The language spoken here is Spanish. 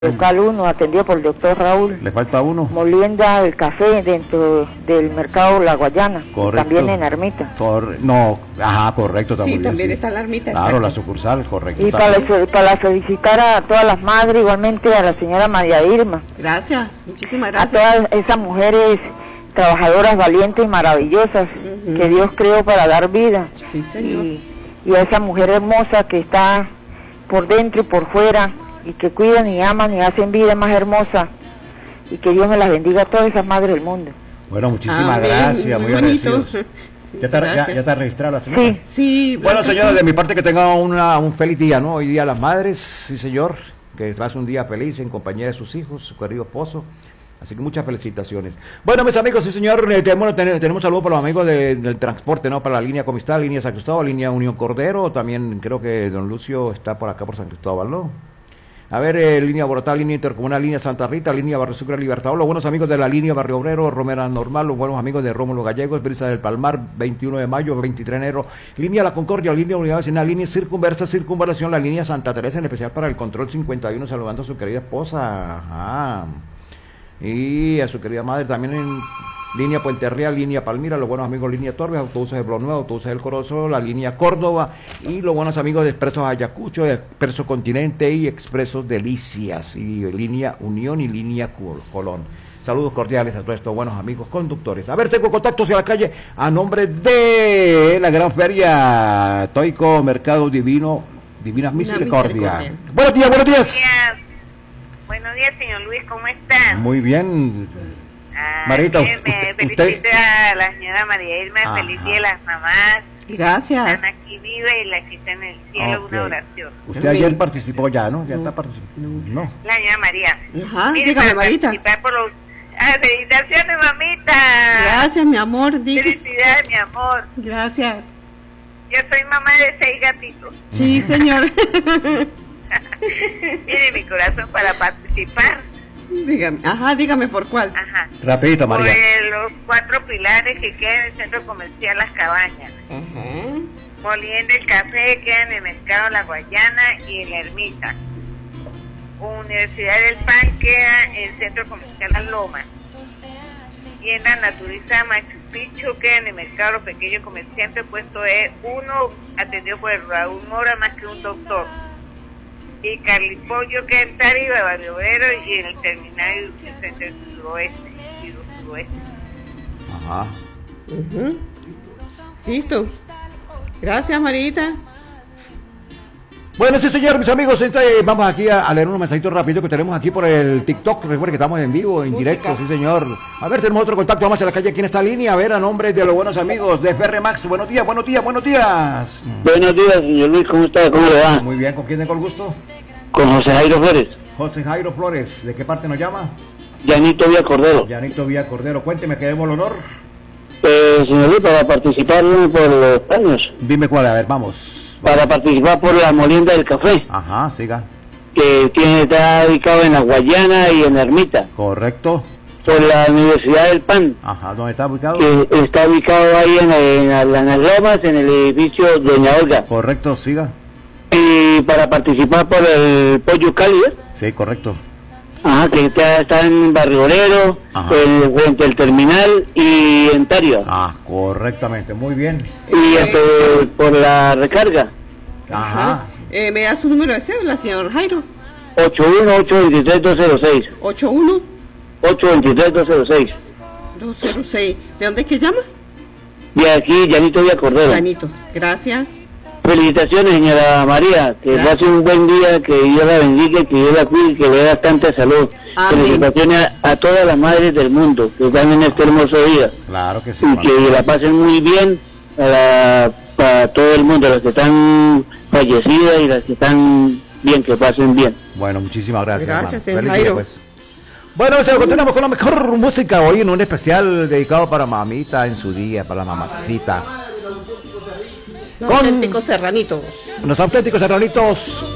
Local 1, atendido por el doctor Raúl. ¿Le falta uno? Molienda del café dentro del mercado La Guayana. Correcto. También en Ermita. No, ajá, correcto. Sí, también está la Ermita. Claro, exacto. la sucursal, correcto. Y para felicitar a todas las madres, igualmente a la señora María Irma. Gracias, muchísimas A gracias. todas esas mujeres trabajadoras valientes y maravillosas que Dios creó para dar vida. Sí, señor. Y a esa mujer hermosa que está por dentro y por fuera, y que cuidan y aman y hacen vida más hermosa, y que Dios me las bendiga a todas esas madres del mundo. Bueno, muchísimas Amén, gracias, muy bonito. agradecidos. Sí, ¿Ya está registrada la señora? Sí. Sí, Bueno, que señora, sí. de mi parte que tenga un feliz día, ¿no? Hoy día las madres, sí señor, que pase un día feliz en compañía de sus hijos, su querido esposo. Así que muchas felicitaciones. Bueno, mis amigos, sí señor, tenemos saludos para los amigos del transporte, ¿no? Para la línea Comistal, línea San Cristóbal, línea Unión Cordero, también creo que don Lucio está por acá por San Cristóbal, ¿no? A ver, línea Bogotá, línea Intercomunal, línea Santa Rita, línea Barrio Sucre Libertador, los buenos amigos de la línea Barrio Obrero, Romera Normal, los buenos amigos de Rómulo Gallegos, Brisa del Palmar, 21 de mayo, 23 de enero, línea La Concordia, línea Unidad Vecinal, línea Circunvalación, la línea Santa Teresa, en especial para el control 51, saludando a su querida esposa. Ajá. Y a su querida madre también en línea Puente Real, línea Palmira, los buenos amigos línea Torbes, autobuses de Blog Nuevo, autobuses del Corozo, la línea Córdoba y los buenos amigos de Expresos Ayacucho, Expreso Continente y Expresos Delicias y línea Unión y línea Colón. Saludos cordiales a todos estos buenos amigos conductores. A ver, tengo contactos en la calle a nombre de la gran feria Toico Mercado Divino, Divina Misericordia. Buenos días, buenos días. Buenos días, señor Luis, ¿cómo está? Muy bien. Ah, Marita, me felicito a la señora María Irma, Ajá. feliz día a las mamás. Gracias. Están aquí viva y la que está en el cielo, Ok. una oración. Usted ayer participó ya, ¿no? Ya está participando. No. La señora María. Ajá, Mire, dígame, para Marita. participar por los... felicitaciones, mamita. Gracias, mi amor. Felicidades, mi amor. Gracias. Yo soy mamá de 6 gatitos. Sí, señor. Mire, mi corazón para participar. Dígame, ajá, dígame por cuál. Ajá. Rapidito, Por María. los 4 pilares que quedan en el centro comercial Las Cabañas. Ajá. Molienda del Café queda en el Mercado La Guayana y en la Ermita. Universidad del Pan queda en el Centro Comercial Las Lomas. Tienda Naturista Machu Picchu queda en el Mercado Los Pequeños Comerciantes, puesto E1, atendido por el Raúl Mora, más que un doctor. Y Carlipollo queda en Tariba, Barrio Obrero y en el terminal frente al suroeste. Ajá. Ujú. Listo. Gracias, Marita. Bueno, sí, señor, mis amigos, vamos aquí a leer unos mensajitos rápidos que tenemos aquí por el TikTok. Recuerden que estamos en vivo, en directo, sí, señor. A ver, tenemos otro contacto, vamos a la calle. ¿Quién está en línea? A ver, a nombre de los buenos amigos de FR Max. Buenos días, buenos días, buenos días. Buenos días, señor Luis, ¿cómo está? ¿Cómo le va? Muy bien, ¿con quién tengo el gusto? Con José Jairo Flores, José Jairo Flores. ¿De qué parte nos llama? Llanito Vía Cordero. Llanito Vía Cordero. Cuénteme, que demos el honor. Señor Luis, para participar por los premios, Dime cuál, a ver, vamos. para participar por la Molienda del Café, Ajá, siga. que está ubicado en La Guayana y en Ermita, Correcto. por la Universidad del Pan, Ajá, ¿dónde está ubicado? que está ubicado ahí en las Lomas, en el edificio Doña Olga. Correcto, siga. Y para participar por el Pollo Cali, Sí, correcto. que está en Barrio Obrero, Ajá. frente al terminal y en Taria. Ah, correctamente, muy bien. Y por la recarga, Ajá. ¿Me da su número de cédula, señor Jairo? 818-23206. 81 823-206. 206. ¿De dónde es que llama? De aquí, Llanito Vía Cordero. Janito. Gracias. Felicitaciones, señora María. Que Gracias. pase un buen día, que Dios la bendiga, que Dios la cuide, que le dé bastante salud. Amén. Felicitaciones a todas las madres del mundo que están en este hermoso día. Claro que sí. Y que la pasen muy bien para todo el mundo, las que están fallecidas y las que están bien, que pasen bien. Bueno, muchísimas gracias. Gracias, hermano. señor Feliz día, Jairo. pues. Bueno, se continuamos con la mejor música hoy en un especial dedicado para mamita en su día, para la mamacita. Los auténticos serranitos. Los auténticos serranitos.